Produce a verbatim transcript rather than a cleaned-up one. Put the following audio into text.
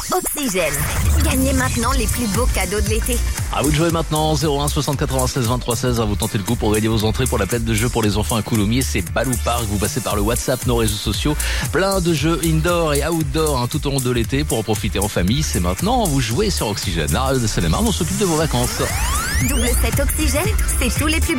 Oxygène. Gagnez maintenant les plus beaux cadeaux de l'été. À vous de jouer maintenant, zéro un soixante quatre-vingt-seize vingt-trois seize, à vous tenter le coup pour gagner vos entrées pour la fête de jeux pour les enfants à Coulommiers. C'est Balou Park, vous passez par le WhatsApp, nos réseaux sociaux, plein de jeux indoor et outdoor hein, tout au long de l'été pour en profiter en famille. C'est maintenant, vous jouez sur Oxygène. La radio de Seine-et-Marne, on s'occupe de vos vacances. Double sept Oxygène, c'est tous les plus